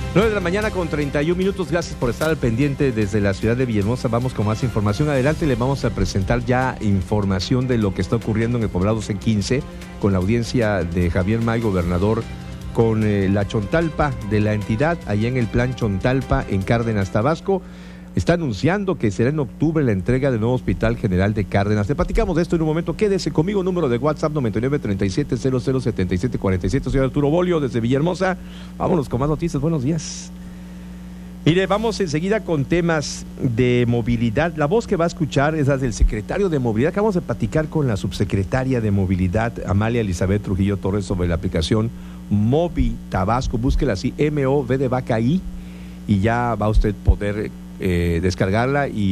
9 de la mañana con 31 minutos. Gracias por estar al pendiente desde la ciudad de Villahermosa. Vamos con más información. Adelante, le vamos a presentar ya información de lo que está ocurriendo en el poblado C15 con la audiencia de Javier May, gobernador, con la Chontalpa de la entidad, allá en el plan Chontalpa en Cárdenas, Tabasco. Está anunciando que será en octubre la entrega del nuevo Hospital General de Cárdenas. Le platicamos de esto en un momento. Quédese conmigo, número de WhatsApp 9937007747. Soy Arturo Bolio desde Villahermosa. Vámonos con más noticias. Buenos días. Mire, vamos enseguida con temas de movilidad. La voz que va a escuchar es la del secretario de Movilidad. Acabamos de platicar con la subsecretaria de Movilidad, Amalia Elizabeth Trujillo Torres, sobre la aplicación Movi Tabasco. Búsquela así, MOV de vaca I, y ya va usted a poder descargarla y